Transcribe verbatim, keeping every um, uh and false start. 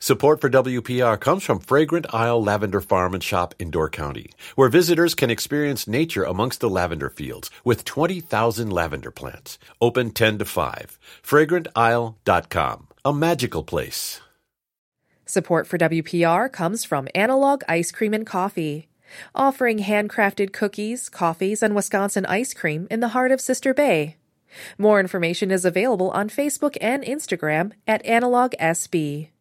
Support for W P R comes from Fragrant Isle Lavender Farm and Shop in Door County, where visitors can experience nature amongst the lavender fields with twenty thousand lavender plants. Open ten to five. fragrant isle dot com. A magical place. Support for W P R comes from Analog Ice Cream and Coffee, offering handcrafted cookies, coffees, and Wisconsin ice cream in the heart of Sister Bay. More information is available on Facebook and Instagram at Analog S B.